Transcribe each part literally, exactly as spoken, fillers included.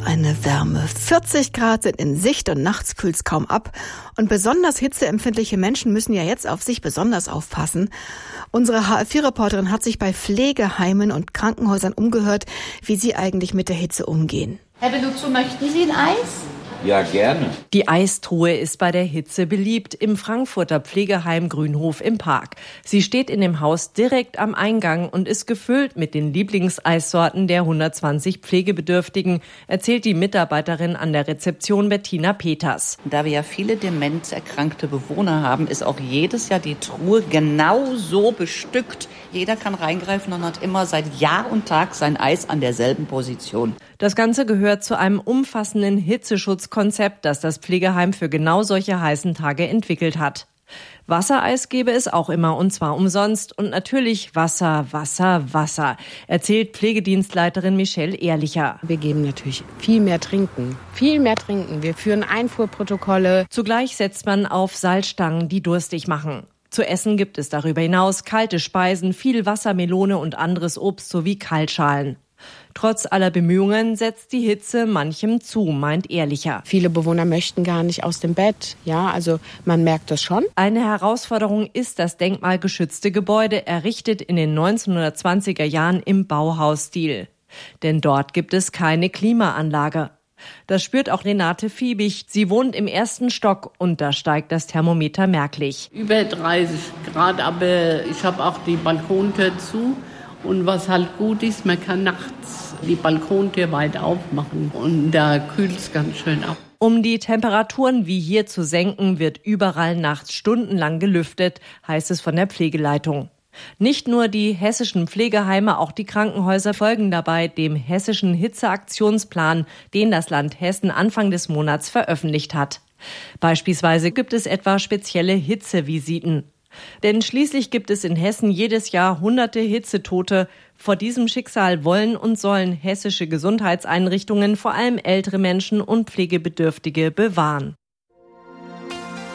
auf eine Wärme. vierzig Grad sind in Sicht und nachts kühlt es kaum ab. Und besonders hitzeempfindliche Menschen müssen ja jetzt auf sich besonders aufpassen. Unsere H R vier Reporterin hat sich bei Pflegeheimen und Krankenhäusern umgehört, wie sie eigentlich mit der Hitze umgehen. Herr Beluzzo, möchten Sie ein Eis? Ja, gerne. Die Eistruhe ist bei der Hitze beliebt im Frankfurter Pflegeheim Grünhof im Park. Sie steht in dem Haus direkt am Eingang und ist gefüllt mit den Lieblingseissorten der hundertzwanzig Pflegebedürftigen, erzählt die Mitarbeiterin an der Rezeption Bettina Peters. Da wir ja viele demenzerkrankte Bewohner haben, ist auch jedes Jahr die Truhe genau so bestückt. Jeder kann reingreifen und hat immer seit Jahr und Tag sein Eis an derselben Position. Das Ganze gehört zu einem umfassenden Hitzeschutzkonzept, das das Pflegeheim für genau solche heißen Tage entwickelt hat. Wassereis gäbe es auch immer, und zwar umsonst. Und natürlich Wasser, Wasser, Wasser, erzählt Pflegedienstleiterin Michelle Ehrlicher. Wir geben natürlich viel mehr Trinken, viel mehr Trinken. Wir führen Einfuhrprotokolle. Zugleich setzt man auf Salzstangen, die durstig machen. Zu essen gibt es darüber hinaus kalte Speisen, viel Wassermelone und anderes Obst sowie Kaltschalen. Trotz aller Bemühungen setzt die Hitze manchem zu, meint Ehrlicher. Viele Bewohner möchten gar nicht aus dem Bett. Ja, also man merkt das schon. Eine Herausforderung ist das denkmalgeschützte Gebäude, errichtet in den neunzehnhundertzwanziger Jahren im Bauhausstil. Denn dort gibt es keine Klimaanlage. Das spürt auch Renate Fiebig. Sie wohnt im ersten Stock und da steigt das Thermometer merklich. Über dreißig Grad, aber ich habe auch die Balkontür zu. Und was halt gut ist, man kann nachts die Balkontür weit aufmachen und da kühlt es ganz schön ab. Um die Temperaturen wie hier zu senken, wird überall nachts stundenlang gelüftet, heißt es von der Pflegeleitung. Nicht nur die hessischen Pflegeheime, auch die Krankenhäuser folgen dabei dem hessischen Hitzeaktionsplan, den das Land Hessen Anfang des Monats veröffentlicht hat. Beispielsweise gibt es etwa spezielle Hitzevisiten. Denn schließlich gibt es in Hessen jedes Jahr hunderte Hitzetote. Vor diesem Schicksal wollen und sollen hessische Gesundheitseinrichtungen vor allem ältere Menschen und Pflegebedürftige bewahren.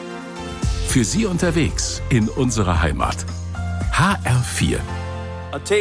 Für Sie unterwegs in unserer Heimat. H R vier.